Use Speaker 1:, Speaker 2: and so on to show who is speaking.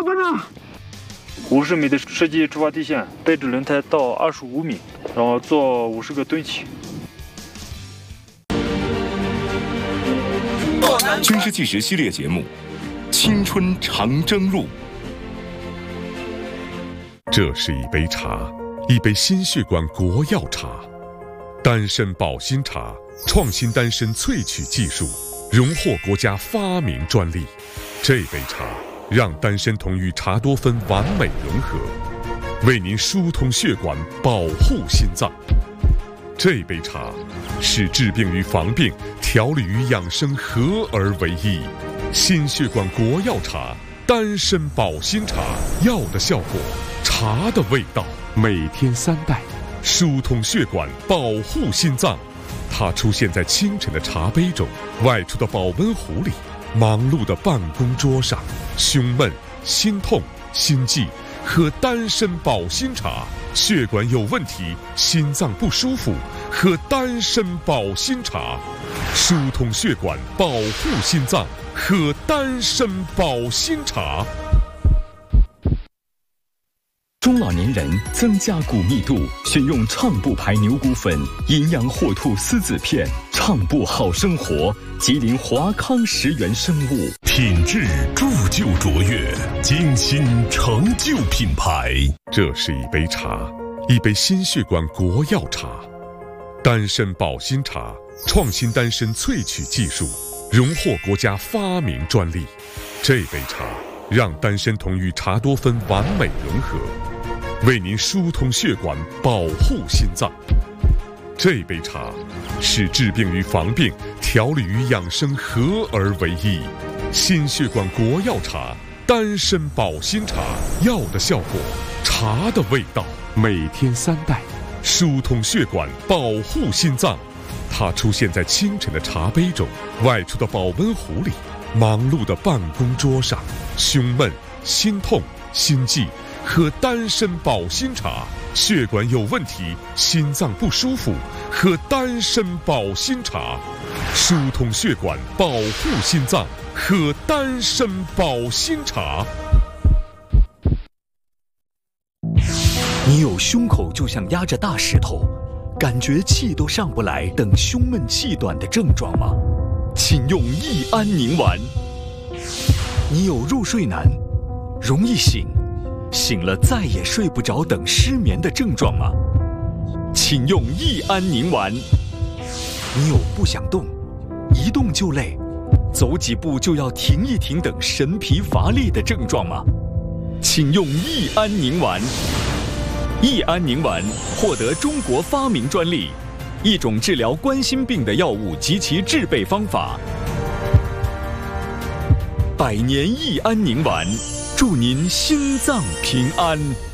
Speaker 1: 班长，50米的实际出发地线，背着轮胎到25米，然后做50个蹲起。
Speaker 2: 军事纪实系列节目《青春长征路》。
Speaker 3: 这是一杯茶，一杯心血管国药茶，丹参保心茶，创新丹参萃取技术，荣获国家发明专利。这杯茶让丹参酮与茶多酚完美融合，为您疏通血管，保护心脏。这杯茶使治病与防病、调理与养生合而为一。心血管国药茶，丹参保心茶，药的效果，茶的味道，每天3袋，疏通血管，保护心脏。它出现在清晨的茶杯中，外出的保温壶里，忙碌的办公桌上。胸闷、心痛、心悸，喝丹参保心茶。血管有问题，心脏不舒服，喝丹参保心茶。疏通血管，保护心脏，喝丹参保心茶。
Speaker 4: 中老年人增加骨密度，选用畅步牌牛骨粉、营养火兔丝子片。畅步好生活，吉林华康10元生物，
Speaker 5: 品质铸就卓越，精心成就品牌。
Speaker 3: 这是一杯茶，一杯心血管国药茶，丹参保心茶，创新丹参萃取技术，荣获国家发明专利。这杯茶让丹参酮与茶多酚完美融合，为您疏通血管，保护心脏。这杯茶使治病与防病、调理与养生合而为一。心血管国药茶，丹参保心茶，药的效果，茶的味道，每天3袋，疏通血管，保护心脏。它出现在清晨的茶杯中，外出的保温壶里，忙碌的办公桌上。胸闷、心痛、心悸，喝丹参保心茶。血管有问题，心脏不舒服，喝丹参保心茶。疏通血管，保护心脏，喝丹参保心茶。
Speaker 4: 你有胸口就像压着大石头，感觉气都上不来等胸闷气短的症状吗？请用益安宁丸。你有入睡难、容易醒、醒了再也睡不着等失眠的症状吗？请用益安宁丸。你有不想动、一动就累、走几步就要停一停等神疲乏力的症状吗？请用益安宁丸。益安宁丸获得中国发明专利，一种治疗冠心病的药物及其制备方法。100年益安宁丸，祝您心脏平安。